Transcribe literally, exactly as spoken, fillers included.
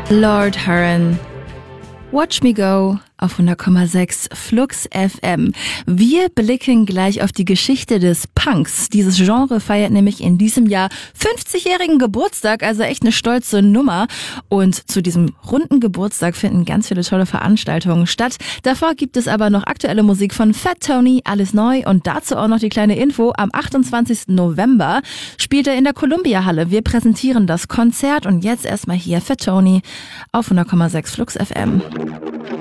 Lord Huron. Watch Me Go auf hundert Komma sechs Flux F M. Wir blicken gleich auf die Geschichte des Punks. Dieses Genre feiert nämlich in diesem Jahr fünfzigjährigen Geburtstag, also echt eine stolze Nummer. Und zu diesem runden Geburtstag finden ganz viele tolle Veranstaltungen statt. Davor gibt es aber noch aktuelle Musik von Fat Tony, alles neu. Und dazu auch noch die kleine Info. Am achtundzwanzigsten November spielt er in der Columbia Halle. Wir präsentieren das Konzert und jetzt erstmal hier Fat Tony auf hundert Komma sechs Flux F M.